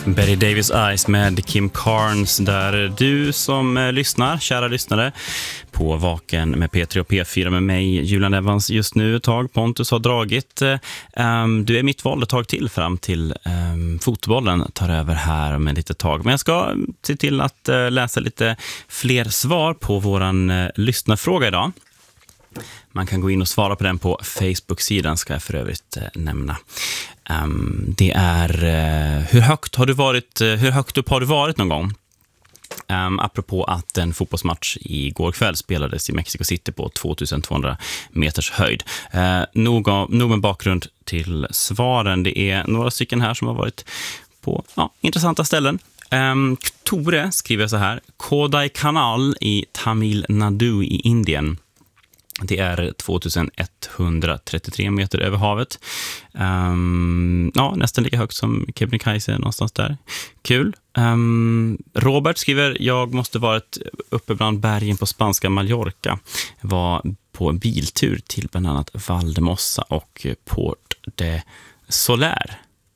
Betty Davis Eyes med Kim Carnes, där du som lyssnar, kära lyssnare, på Vaken med P3 och P4 med mig, Julian Evans, just nu ett tag. Pontus har dragit. Du är mitt val ett tag till fram till fotbollen tar över här med lite tag. Men jag ska se till att läsa lite fler svar på våran lyssnarfråga idag. Man kan gå in och svara på den på Facebook-sidan, ska jag för övrigt nämna. Det är hur högt upp har du varit någon gång? Apropå att en fotbollsmatch igår kväll spelades i Mexico City på 2200 meters höjd. Nog med bakgrund till svaren. Det är några stycken här som har varit på intressanta ställen. Tore skriver så här: Kodaikanal i Tamil Nadu i Indien. Det är 2133 meter över havet. Nästan lika högt som Kebnekaise, någonstans där. Kul. Robert skriver: jag måste varit uppe bland bergen på spanska Mallorca. Var på en biltur till bland annat Valdemossa och Port de Soler.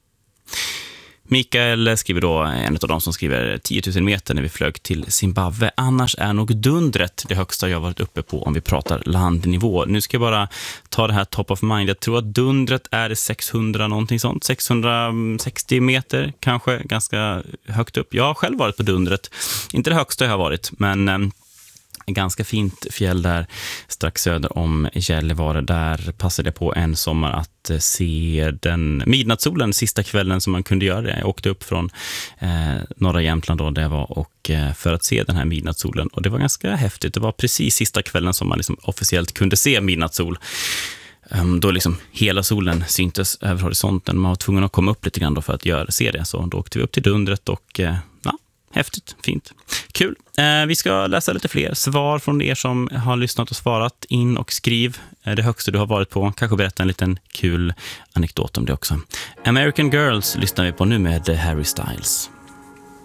Mikael skriver då, en av de som skriver 10 000 meter när vi flög till Zimbabwe. Annars är nog Dundret det högsta jag varit uppe på om vi pratar landnivå. Nu ska jag bara ta det här top of mind. Jag tror att Dundret är 600 någonting sånt. 660 meter kanske, ganska högt upp. Jag har själv varit på Dundret. Inte det högsta jag har varit, men ganska fint fjäll där strax söder om Gällivare. Där passade jag på en sommar att se den midnattssolen sista kvällen som man kunde göra det. Jag åkte upp från norra Jämtland då, där jag var, och för att se den här midnattssolen. Och det var ganska häftigt. Det var precis sista kvällen som man liksom officiellt kunde se midnattssol. Då liksom hela solen syntes över horisonten. Man var tvungen att komma upp lite grann då för att se det. Så då åkte vi upp till Dundret och häftigt, fint. Kul. Vi ska läsa lite fler svar från er som har lyssnat och svarat. In och skriv det högsta du har varit på. Kanske berätta en liten kul anekdot om det också. American Girls lyssnar vi på nu med Harry Styles.